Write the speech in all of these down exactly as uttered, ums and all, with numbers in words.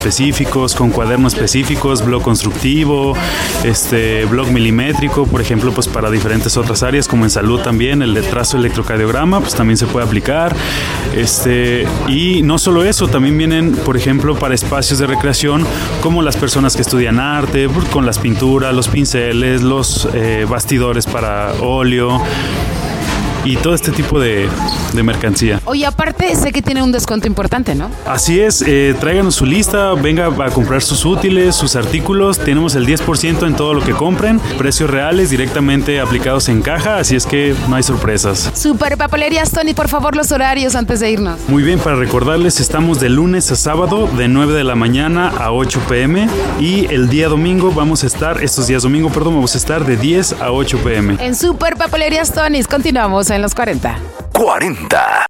específicos, con cuadernos específicos, blog constructivo, este blog milimétrico, por ejemplo, pues para diferentes otras áreas, como en salud también, el de trazo electrocardiograma, pues también se puede aplicar. Este, y no solo eso, también vienen, por ejemplo, para espacios de recreación, como las personas que estudian arte, con las pinturas, los pinceles, los eh, bastidores para óleo, y todo este tipo de, de mercancía. Oye, aparte sé que tiene un descuento importante, ¿no? Así es, eh, tráiganos su lista, venga a comprar sus útiles, sus artículos, tenemos el diez por ciento en todo lo que compren, precios reales directamente aplicados en caja, así es que no hay sorpresas. Super Papelerías Tony, por favor, los horarios antes de irnos. Muy bien, para recordarles, estamos de lunes a sábado de nueve de la mañana a ocho pm y el día domingo vamos a estar, estos días domingo, perdón, vamos a estar de diez a ocho pm. En Super Papelerías Tony, continuamos en los cuarenta. cuarenta.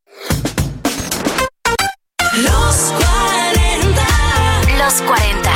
Los cuarenta. Los cuarenta.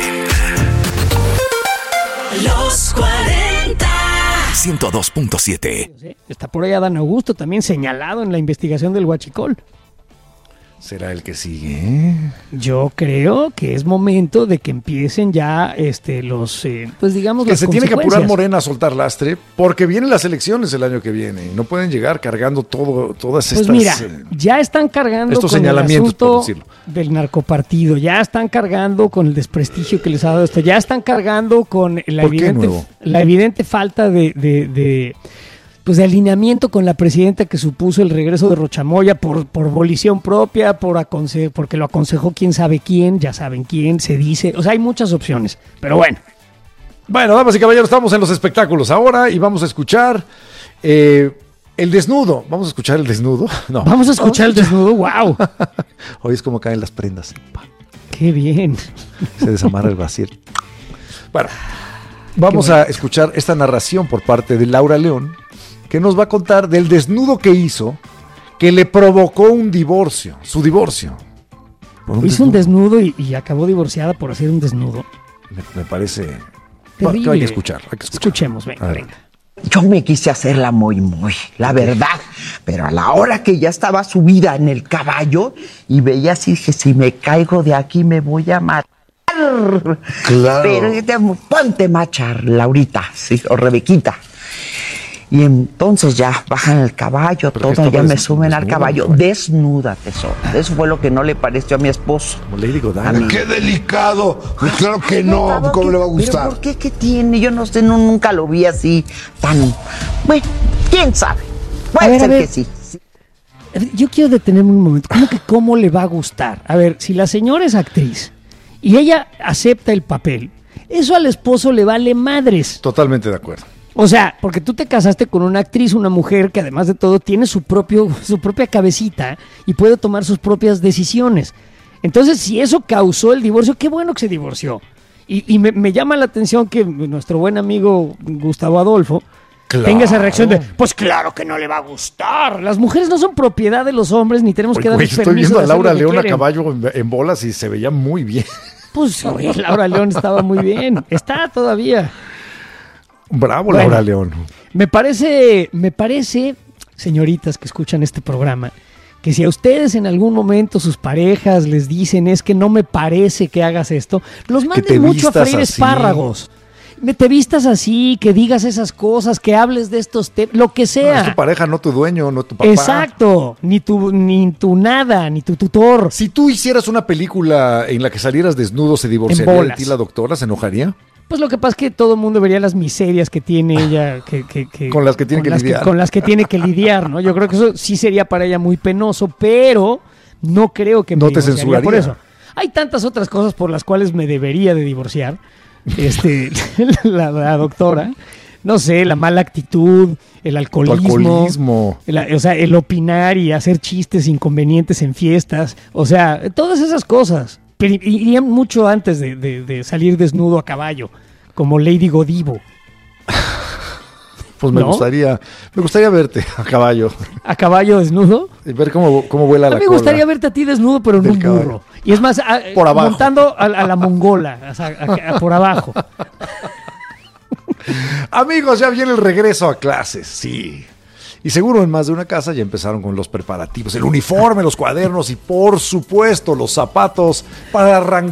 Los cuarenta. ciento dos punto siete. Está por ahí Adán Augusto, también señalado en la investigación del Huachicol. ¿Será el que sigue? Yo creo que es momento de que empiecen ya este, los, eh, pues digamos, que las se tiene que consecuencias. apurar Morena a soltar lastre, porque vienen las elecciones el año que viene y no pueden llegar cargando todo, todas Pues estas... mira, eh, ya están cargando estos con el señalamientos, por asunto decirlo. del narcopartido, ya están cargando con el desprestigio que les ha dado esto, ya están cargando con la ¿Por qué evidente, nuevo? la evidente falta de, de, de pues de alineamiento con la presidenta que supuso el regreso de Rochamoya por, por volición propia, por aconse- porque lo aconsejó quién sabe quién, ya saben quién, se dice, o sea, hay muchas opciones, pero bueno. Bueno, damas y caballeros, estamos en los espectáculos ahora y vamos a escuchar eh, el desnudo. ¿Vamos a escuchar el desnudo? No. Vamos a escuchar el desnudo, wow. Hoy es como caen las prendas. Qué bien. Se desamarra el brasier. Bueno, vamos a escuchar esta narración por parte de Laura León, que nos va a contar del desnudo que hizo, que le provocó un divorcio, su divorcio. Por un Hizo un desnudo. desnudo y, y acabó divorciada por hacer un desnudo. Me, me parece... Terrible. Que hay que escuchar, hay que escuchar. Escuchemos, venga, A ver. venga. Yo me quise hacerla muy, muy, la verdad. Pero a la hora que ya estaba subida en el caballo y veía así, dije, si me caigo de aquí me voy a matar. Claro. Pero ponte macha, Laurita, sí, o Rebequita. Y entonces ya bajan el caballo, ¿Pero qué todo, ya estaba me des- suben al desnuda, caballo. güey? Desnuda, tesoro. Eso fue lo que no le pareció a mi esposo. Como Lady A Godiva. mí. ¡Qué delicado! Pues claro que no, Estaba ¿cómo que- le va a ¿Pero gustar? por qué? ¿Qué tiene? Yo no sé, no, nunca lo vi así tan... Bueno, quién sabe. Puede A ver, a ser ver. que sí. Yo quiero detenerme un momento. ¿Cómo que cómo le va a gustar? A ver, si la señora es actriz y ella acepta el papel, eso al esposo le vale madres. Totalmente de acuerdo. O sea, porque tú te casaste con una actriz, una mujer que además de todo tiene su propio, su propia cabecita y puede tomar sus propias decisiones. Entonces, si eso causó el divorcio, qué bueno que se divorció. Y, y me, me llama la atención que nuestro buen amigo Gustavo Adolfo Claro. tenga esa reacción de, pues claro que no le va a gustar. Las mujeres no son propiedad de los hombres ni tenemos Oye, que güey, darles estoy permiso viendo a de hacer Laura lo que León a quieren. caballo en, en bolas y se veía muy bien. Pues oye, Laura León estaba muy bien. Está todavía. Bravo, Bueno. Laura León. Me parece, me parece, señoritas que escuchan este programa, que si a ustedes en algún momento sus parejas les dicen es que no me parece que hagas esto, los te manden mucho a vistas freír así. espárragos. Me te vistas así, que digas esas cosas, que hables de estos temas, lo que No, sea. es tu pareja, no tu dueño, no tu papá. Exacto, ni tu, ni tu nada, ni tu tutor. Si tú hicieras una película en la que salieras desnudo, ¿se divorciaría de bolas. ti la doctora? ¿Se enojaría? Pues lo que pasa es que todo el mundo vería las miserias que tiene ella, que, que- que- Con las que tiene que las lidiar. con las que tiene que lidiar, ¿no? Yo creo que eso sí sería para ella muy penoso, pero no creo que me No te divorciaría censuraría. por eso. Hay tantas otras cosas por las cuales me debería de divorciar, este, la, la doctora. No sé, la mala actitud, el Tu alcoholismo, alcoholismo. el- o sea, el opinar y hacer chistes inconvenientes en fiestas, o sea, todas esas cosas. Pero irían mucho antes de, de- de salir desnudo a caballo, como Lady Godivo. Pues me ¿No? gustaría, me gustaría verte a caballo ¿A caballo desnudo? y ver cómo, cómo vuela A la mí me cola. gustaría verte a ti desnudo, pero en del un caballo. burro. Y es más, a- Por abajo. montando a, a la mongola, o sea, a- a- por abajo. Amigos, ya viene el regreso a clases, sí. Y seguro en más de una casa ya empezaron con los preparativos, el uniforme, los cuadernos y por supuesto los zapatos para arrancar